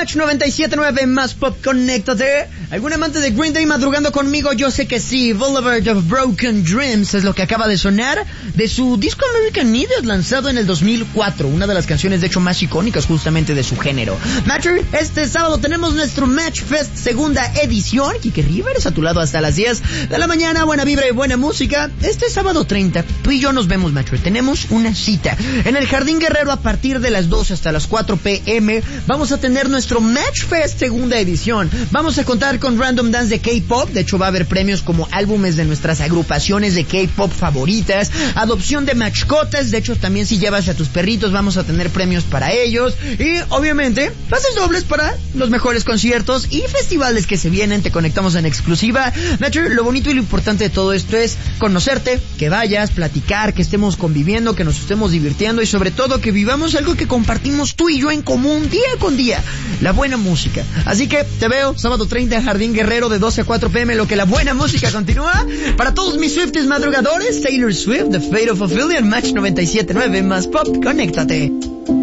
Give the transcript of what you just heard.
Match 97.9 más pop, conéctate. ¿Algún amante de Green Day madrugando conmigo? Yo sé que sí. Boulevard of Broken Dreams es lo que acaba de sonar de su disco American Idiot, lanzado en el 2004. Una de las canciones, de hecho, más icónicas justamente de su género. Matcher, este sábado tenemos nuestro Match Fest segunda edición. Kike Rivers a tu lado hasta las 10 de la mañana. Buena vibra y buena música. Este sábado 30, tú y yo nos vemos, Matcher. Tenemos una cita en el Jardín Guerrero a partir de las 12 hasta las 4 p.m. Vamos a tener nuestro Match Fest segunda edición. Vamos a contar con Random Dance de K-Pop. De hecho, va a haber premios como álbumes de nuestras agrupaciones de K-Pop favoritas, adopción de mascotas. De hecho, también si llevas a tus perritos vamos a tener premios para ellos. Y, obviamente, pases dobles para los mejores conciertos y festivales que se vienen. Te conectamos en exclusiva. Matcher, lo bonito y lo importante de todo esto es conocerte, que vayas, platicar, que estemos conviviendo, que nos estemos divirtiendo y sobre todo que vivamos algo que compartimos tú y yo en común día con día, la buena música. Así que te veo sábado 30 en Jardín Guerrero de 12 a 4 p.m. lo que la buena música continúa. Para todos mis Swifties madrugadores, Taylor Swift, The Fate of Ophelia, Match 97.9 más pop, conéctate.